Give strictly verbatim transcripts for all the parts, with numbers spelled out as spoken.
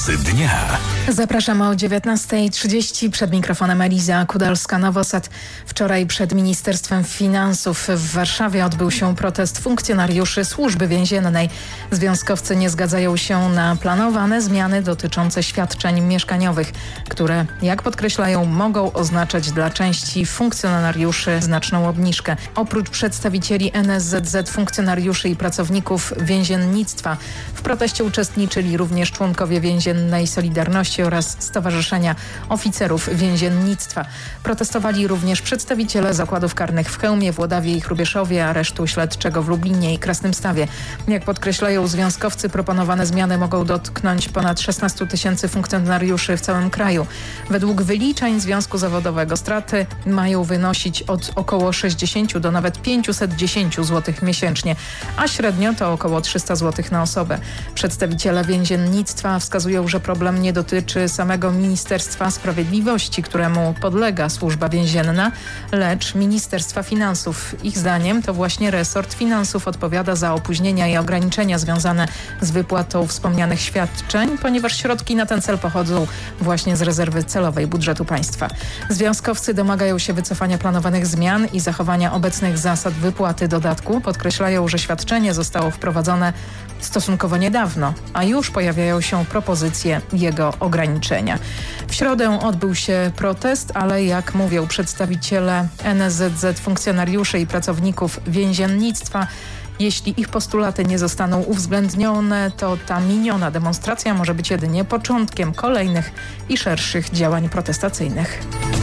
Głosy dnia. Zapraszam o dziewiętnasta trzydzieści. Przed mikrofonem Eliza Kudalska-Nowosad. Wczoraj przed Ministerstwem Finansów w Warszawie odbył się protest funkcjonariuszy Służby Więziennej. Związkowcy nie zgadzają się na planowane zmiany dotyczące świadczeń mieszkaniowych, które, jak podkreślają, mogą oznaczać dla części funkcjonariuszy znaczną obniżkę. Oprócz przedstawicieli N S Z Z, funkcjonariuszy i pracowników więziennictwa w proteście uczestniczyli również członkowie Więziennej Solidarności oraz Stowarzyszenia Oficerów Więziennictwa. Protestowali również przedstawiciele zakładów karnych w Chełmie, Włodawie i Hrubieszowie, aresztu śledczego w Lublinie i Krasnymstawie. Jak podkreślają związkowcy, proponowane zmiany mogą dotknąć ponad szesnaście tysięcy funkcjonariuszy w całym kraju. Według wyliczeń Związku Zawodowego straty mają wynosić od około sześćdziesiąt do nawet pięćset dziesięć złotych miesięcznie, a średnio to około trzysta złotych na osobę. Przedstawiciele więziennictwa wskazują, że problem nie dotyczy samego Ministerstwa Sprawiedliwości, któremu podlega Służba Więzienna, lecz Ministerstwa Finansów. Ich zdaniem to właśnie resort finansów odpowiada za opóźnienia i ograniczenia związane z wypłatą wspomnianych świadczeń, ponieważ środki na ten cel pochodzą właśnie z rezerwy celowej budżetu państwa. Związkowcy domagają się wycofania planowanych zmian i zachowania obecnych zasad wypłaty dodatku. Podkreślają, że świadczenie zostało wprowadzone stosunkowo niedawno, a już pojawiają się propozycje jego ograniczenia. W środę odbył się protest, ale jak mówią przedstawiciele N S Z Z, funkcjonariuszy i pracowników więziennictwa, jeśli ich postulaty nie zostaną uwzględnione, to ta miniona demonstracja może być jedynie początkiem kolejnych i szerszych działań protestacyjnych.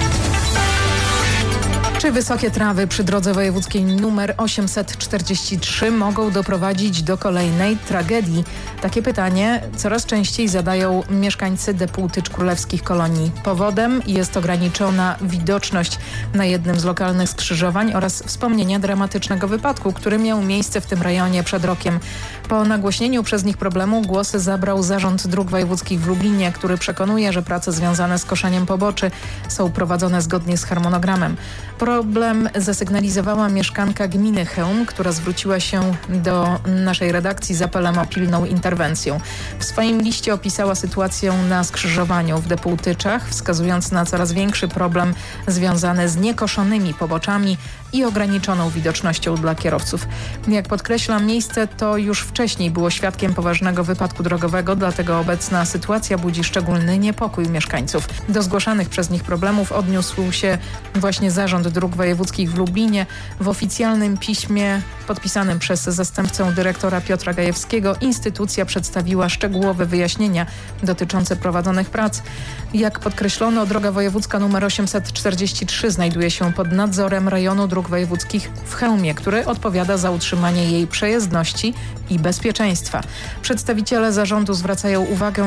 Czy wysokie trawy przy drodze wojewódzkiej numer osiemset czterdzieści trzy mogą doprowadzić do kolejnej tragedii? Takie pytanie coraz częściej zadają mieszkańcy Depułtycz Królewskich Kolonii. Powodem jest ograniczona widoczność na jednym z lokalnych skrzyżowań oraz wspomnienia dramatycznego wypadku, który miał miejsce w tym rejonie przed rokiem. Po nagłośnieniu przez nich problemu głosy zabrał Zarząd Dróg Wojewódzkich w Lublinie, który przekonuje, że prace związane z koszeniem poboczy są prowadzone zgodnie z harmonogramem. Problem zasygnalizowała mieszkanka gminy Chełm, która zwróciła się do naszej redakcji z apelem o pilną interwencję. W swoim liście opisała sytuację na skrzyżowaniu w Depułtyczach, wskazując na coraz większy problem związany z niekoszonymi poboczami i ograniczoną widocznością dla kierowców. Jak podkreśla, miejsce to już wcześniej było świadkiem poważnego wypadku drogowego, dlatego obecna sytuacja budzi szczególny niepokój mieszkańców. Do zgłaszanych przez nich problemów odniósł się właśnie Zarząd Dróg Wojewódzkich w Lublinie. W oficjalnym piśmie podpisanym przez zastępcę dyrektora Piotra Gajewskiego instytucja przedstawiła szczegółowe wyjaśnienia dotyczące prowadzonych prac. Jak podkreślono, droga wojewódzka nr osiemset czterdzieści trzy znajduje się pod nadzorem rejonu dróg wojewódzkich w Chełmie, który odpowiada za utrzymanie jej przejezdności i bezpieczeństwa. Przedstawiciele zarządu zwracają uwagę